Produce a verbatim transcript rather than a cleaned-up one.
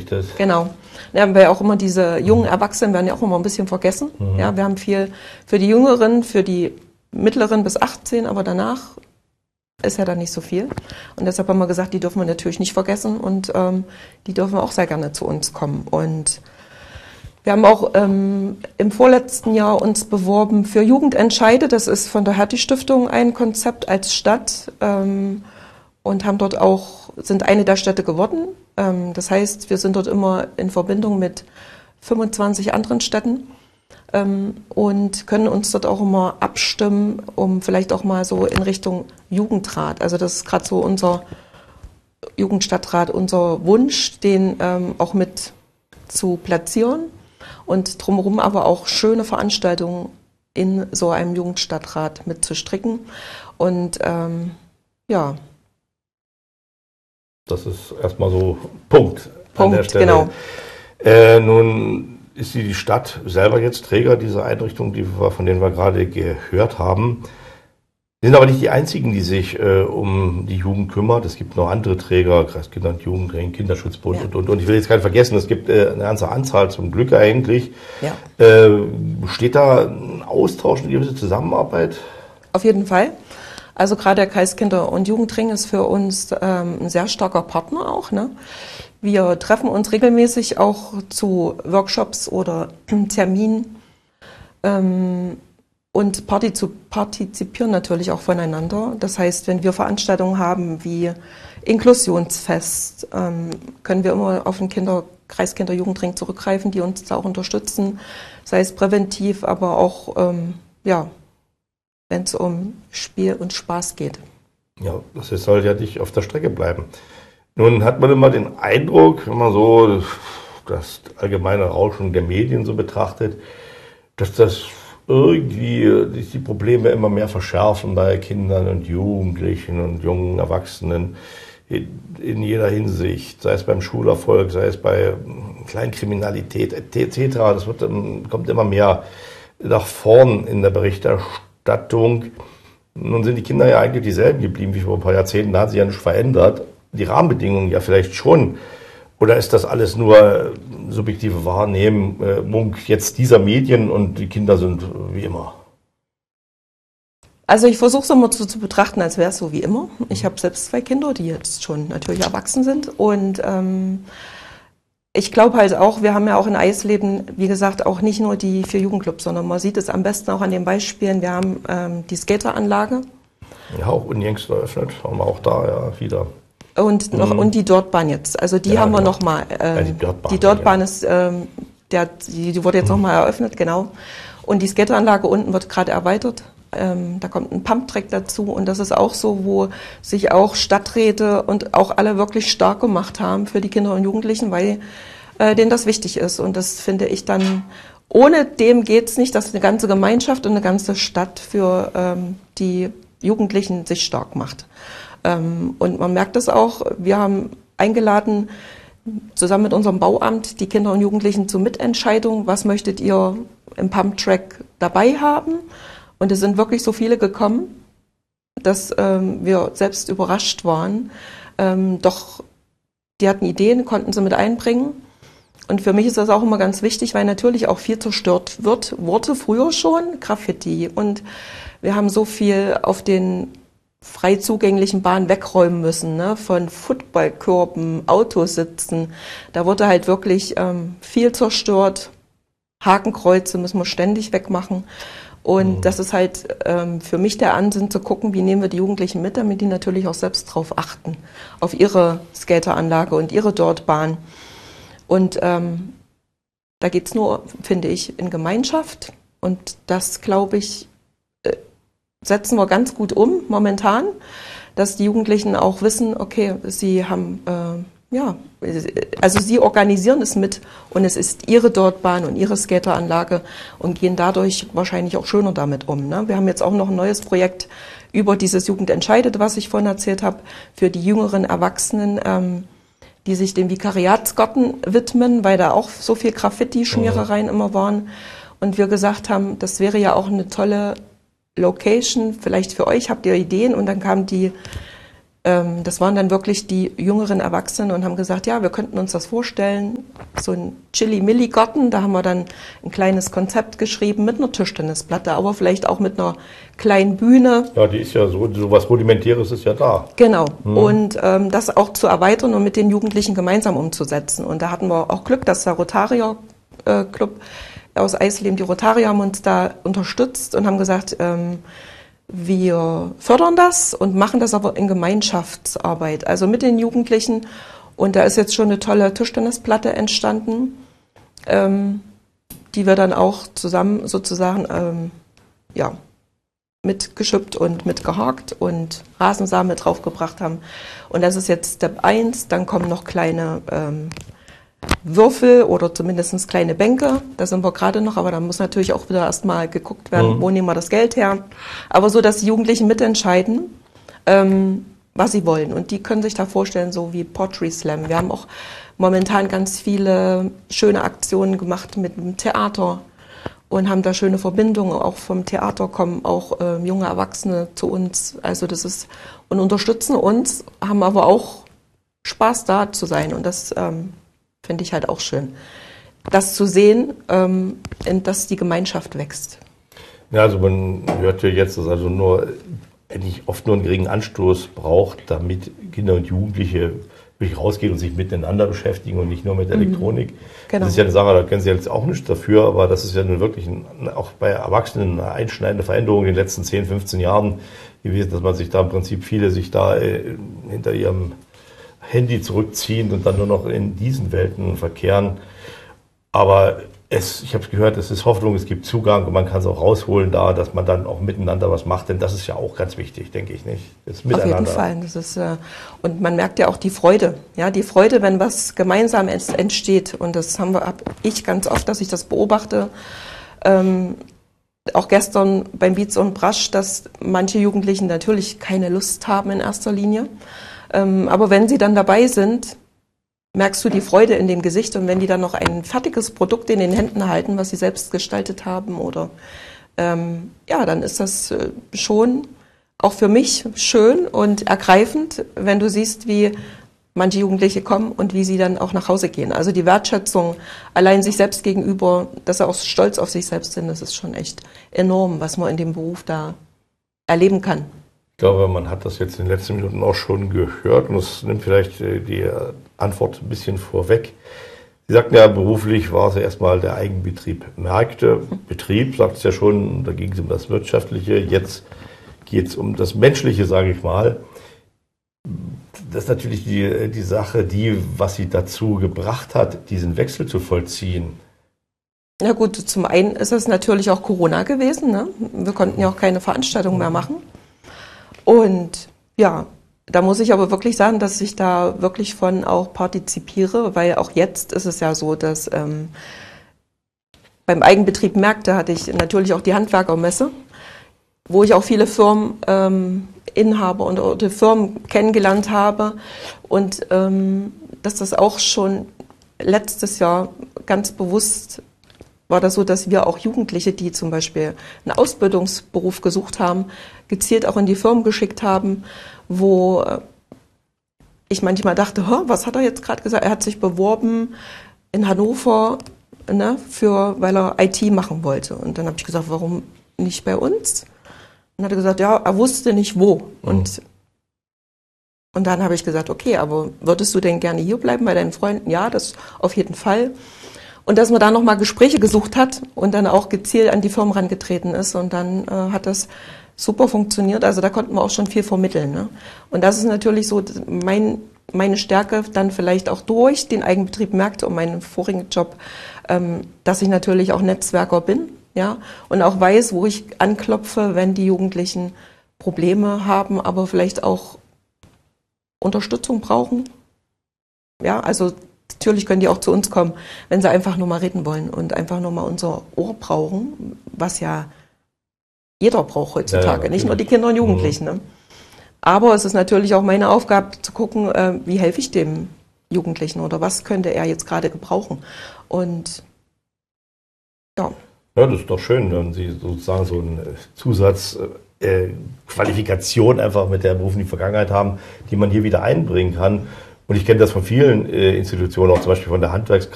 ausgerichtet. Genau. Ja, weil auch immer diese jungen Erwachsenen werden ja auch immer ein bisschen vergessen. Mhm. Ja, wir haben viel für die Jüngeren, für die Mittleren bis achtzehn, aber danach ist ja dann nicht so viel. Und deshalb haben wir gesagt, die dürfen wir natürlich nicht vergessen und ähm, die dürfen auch sehr gerne zu uns kommen. Und wir haben auch ähm, im vorletzten Jahr uns beworben für Jugendentscheide. Das ist von der Hertie-Stiftung ein Konzept als Stadt ähm, und haben dort auch, sind eine der Städte geworden. Ähm, das heißt, wir sind dort immer in Verbindung mit fünfundzwanzig anderen Städten. Ähm, und können uns dort auch immer abstimmen, um vielleicht auch mal so in Richtung Jugendrat, also das ist gerade so unser Jugendstadtrat, unser Wunsch, den ähm, auch mit zu platzieren und drumherum aber auch schöne Veranstaltungen in so einem Jugendstadtrat mit zu stricken und ähm, ja. Das ist erstmal so Punkt, Punkt an der Stelle. Genau. Äh, nun ist die Stadt selber jetzt Träger dieser Einrichtung, die wir, von denen wir gerade gehört haben. Die sind aber nicht die einzigen, die sich äh, um die Jugend kümmern. Es gibt noch andere Träger, Kreiskinder- und Jugendring, Kinderschutzbund ja. und, und, und. Ich will jetzt keinen vergessen, es gibt äh, eine ganze Anzahl zum Glück eigentlich. Ja. Äh, besteht da ein Austausch, eine gewisse Zusammenarbeit? Auf jeden Fall. Also gerade der Kreiskinder- und Jugendring ist für uns ähm, ein sehr starker Partner auch, ne? Wir treffen uns regelmäßig auch zu Workshops oder Terminen ähm, und partizipieren natürlich auch voneinander. Das heißt, wenn wir Veranstaltungen haben wie Inklusionsfest, ähm, können wir immer auf den Kinder, Kreiskinder-Jugendring zurückgreifen, die uns da auch unterstützen, sei es präventiv, aber auch ähm, ja, wenn es um Spiel und Spaß geht. Ja, das soll ja nicht auf der Strecke bleiben. Nun hat man immer den Eindruck, wenn man so das allgemeine Rauschen der Medien so betrachtet, dass das irgendwie die Probleme immer mehr verschärfen bei Kindern und Jugendlichen und jungen Erwachsenen in jeder Hinsicht, sei es beim Schulerfolg, sei es bei Kleinkriminalität et cetera. Das wird, kommt immer mehr nach vorn in der Berichterstattung. Nun sind die Kinder ja eigentlich dieselben geblieben wie vor ein paar Jahrzehnten, da hat sich ja nichts verändert. Die Rahmenbedingungen ja vielleicht schon. Oder ist das alles nur subjektive Wahrnehmung jetzt dieser Medien und die Kinder sind wie immer? Also ich versuche es immer so zu betrachten, als wäre es so wie immer. Ich habe selbst zwei Kinder, die jetzt schon natürlich erwachsen sind. Und ähm, ich glaube halt auch, wir haben ja auch in Eisleben, wie gesagt, auch nicht nur die vier Jugendclubs, sondern man sieht es am besten auch an den Beispielen. Wir haben ähm, die Skateranlage. Ja, auch unjängst eröffnet, haben wir auch da ja wieder. Und noch mhm. und die Dortbahn jetzt. Also die ja, haben wir genau. nochmal. Ähm, ja, die Dortbahn, die Dortbahn ja. ist, ähm, der, die, die wurde jetzt mhm. nochmal eröffnet, genau. Und die Skateranlage unten wird gerade erweitert. Ähm, da kommt ein Pumptrack dazu. Und das ist auch so, wo sich auch Stadträte und auch alle wirklich stark gemacht haben für die Kinder und Jugendlichen, weil äh, denen das wichtig ist. Und das finde ich dann, ohne dem geht's nicht, dass eine ganze Gemeinschaft und eine ganze Stadt für ähm, die Jugendlichen sich stark macht. Und man merkt es auch, wir haben eingeladen, zusammen mit unserem Bauamt, die Kinder und Jugendlichen zur Mitentscheidung, was möchtet ihr im Pumptrack dabei haben? Und es sind wirklich so viele gekommen, dass ähm, wir selbst überrascht waren. Ähm, doch die hatten Ideen, konnten sie mit einbringen. Und für mich ist das auch immer ganz wichtig, weil natürlich auch viel zerstört wird, wurde früher schon, Graffiti. Und wir haben so viel auf den frei zugänglichen Bahnen wegräumen müssen, ne? Von Footballkörben, Autositzen. Da wurde halt wirklich ähm, viel zerstört. Hakenkreuze müssen wir ständig wegmachen. Und mhm. das ist halt ähm, für mich der Ansinn zu gucken, wie nehmen wir die Jugendlichen mit, damit die natürlich auch selbst drauf achten, auf ihre Skateranlage und ihre Dortbahn. Und ähm, da geht's nur, finde ich, in Gemeinschaft. Und das, glaube ich, setzen wir ganz gut um momentan, dass die Jugendlichen auch wissen, okay, sie haben, äh, ja, also sie organisieren es mit und es ist ihre Dortbahn und ihre Skateranlage und gehen dadurch wahrscheinlich auch schöner damit um. Ne? Wir haben jetzt auch noch ein neues Projekt über dieses Jugendentscheidet, was ich vorhin erzählt habe, für die jüngeren Erwachsenen, ähm, die sich dem Vikariatsgarten widmen, weil da auch so viel Graffiti-Schmierereien ja. immer waren. Und wir gesagt haben, das wäre ja auch eine tolle Location, vielleicht für euch, habt ihr Ideen? Und dann kam die ähm, das waren dann wirklich die jüngeren Erwachsenen und haben gesagt, ja, wir könnten uns das vorstellen, so ein Chili-Milli-Garten, da haben wir dann ein kleines Konzept geschrieben mit einer Tischtennisplatte, aber vielleicht auch mit einer kleinen Bühne. Ja, die ist ja so, so was Rudimentäres ist ja da. Genau, hm. und ähm, das auch zu erweitern und mit den Jugendlichen gemeinsam umzusetzen. Und da hatten wir auch Glück, dass der Rotarier-Club aus Eisleben, die Rotarier haben uns da unterstützt und haben gesagt, ähm, wir fördern das und machen das aber in Gemeinschaftsarbeit, also mit den Jugendlichen. Und da ist jetzt schon eine tolle Tischtennisplatte entstanden, ähm, die wir dann auch zusammen sozusagen ähm, ja, mitgeschüppt und mitgehakt und Rasensamen mit draufgebracht haben. Und das ist jetzt Step eins, dann kommen noch kleine ähm, Würfel oder zumindest kleine Bänke, da sind wir gerade noch, aber da muss natürlich auch wieder erstmal geguckt werden, mhm. wo nehmen wir das Geld her. Aber so, dass die Jugendlichen mitentscheiden, ähm, was sie wollen. Und die können sich da vorstellen, so wie Poetry Slam. Wir haben auch momentan ganz viele schöne Aktionen gemacht mit dem Theater und haben da schöne Verbindungen. Auch vom Theater kommen auch äh, junge Erwachsene zu uns. Also das ist, und unterstützen uns, haben aber auch Spaß da zu sein. Und das ähm, finde ich halt auch schön, das zu sehen, ähm, dass die Gemeinschaft wächst. Ja, also man hört ja jetzt, dass also nur eigentlich oft nur einen geringen Anstoß braucht, damit Kinder und Jugendliche wirklich rausgehen und sich miteinander beschäftigen und nicht nur mit Elektronik. Mhm. Genau. Das ist ja eine Sache, da kennen Sie jetzt auch nichts dafür, aber das ist ja nun wirklich ein, auch bei Erwachsenen eine einschneidende Veränderung in den letzten zehn, fünfzehn Jahren gewesen, dass man sich da im Prinzip viele sich da äh, hinter ihrem Handy zurückziehen und dann nur noch in diesen Welten verkehren. Aber es, ich habe es gehört, es ist Hoffnung, es gibt Zugang und man kann es auch rausholen da, dass man dann auch miteinander was macht, denn das ist ja auch ganz wichtig, denke ich, nicht? Das Miteinander. Auf jeden Fall. Das ist, äh, und man merkt ja auch die Freude, ja, die Freude, wenn was gemeinsam entsteht. Und das haben wir, hab ich ganz oft, dass ich das beobachte. Ähm, auch gestern beim Beats und Brasch, dass manche Jugendlichen natürlich keine Lust haben in erster Linie. Ähm, aber wenn sie dann dabei sind, merkst du die Freude in dem Gesicht. Und wenn die dann noch ein fertiges Produkt in den Händen halten, was sie selbst gestaltet haben, oder ähm, ja, dann ist das äh, schon auch für mich schön und ergreifend, wenn du siehst, wie manche Jugendliche kommen und wie sie dann auch nach Hause gehen. Also die Wertschätzung allein sich selbst gegenüber, dass sie auch stolz auf sich selbst sind, das ist schon echt enorm, was man in dem Beruf da erleben kann. Ich glaube, man hat das jetzt in den letzten Minuten auch schon gehört und es nimmt vielleicht die Antwort ein bisschen vorweg. Sie sagten ja, beruflich war es ja erstmal der Eigenbetrieb. Märkte, Betrieb, sagt es ja schon, da ging es um das Wirtschaftliche, jetzt geht es um das Menschliche, sage ich mal. Das ist natürlich die, die Sache, die, was Sie dazu gebracht hat, diesen Wechsel zu vollziehen. Ja gut, zum einen ist es natürlich auch Corona gewesen, ne? Wir konnten ja auch keine Veranstaltung mehr machen. Und ja, da muss ich aber wirklich sagen, dass ich da wirklich von auch partizipiere, weil auch jetzt ist es ja so, dass ähm, beim Eigenbetrieb Märkte hatte ich natürlich auch die Handwerkermesse, wo ich auch viele Firmen, ähm, Inhaber und oder Firmen kennengelernt habe und ähm, dass das auch schon letztes Jahr ganz bewusst war das so, dass wir auch Jugendliche, die zum Beispiel einen Ausbildungsberuf gesucht haben, gezielt auch in die Firmen geschickt haben, wo ich manchmal dachte, was hat er jetzt gerade gesagt? Er hat sich beworben in Hannover, ne, für, weil er I T machen wollte. Und dann habe ich gesagt, warum nicht bei uns? Und hat er gesagt, ja, er wusste nicht wo. Mhm. Und, und dann habe ich gesagt, okay, aber würdest du denn gerne hier bleiben bei deinen Freunden? Ja, das auf jeden Fall. Und dass man da nochmal Gespräche gesucht hat und dann auch gezielt an die Firmen rangetreten ist. Und dann äh, hat das super funktioniert. Also da konnten wir auch schon viel vermitteln. Ne? Und das ist natürlich so mein, meine Stärke, dann vielleicht auch durch den Eigenbetrieb Märkte und meinen vorigen Job, ähm, dass ich natürlich auch Netzwerker bin, ja, und auch weiß, wo ich anklopfe, wenn die Jugendlichen Probleme haben, aber vielleicht auch Unterstützung brauchen. Ja, also natürlich können die auch zu uns kommen, wenn sie einfach nur mal reden wollen und einfach nur mal unser Ohr brauchen, was ja jeder braucht heutzutage, ja, ja, nicht nur die Kinder und Jugendlichen. Mhm. Ne? Aber es ist natürlich auch meine Aufgabe zu gucken, äh, wie helfe ich dem Jugendlichen oder was könnte er jetzt gerade gebrauchen. Und ja. Ja, das ist doch schön, wenn Sie sozusagen so einen Zusatz äh, Qualifikation einfach mit der beruflichen Vergangenheit haben, die man hier wieder einbringen kann. Und ich kenne das von vielen äh, Institutionen, auch zum Beispiel von der Handwerkskammer.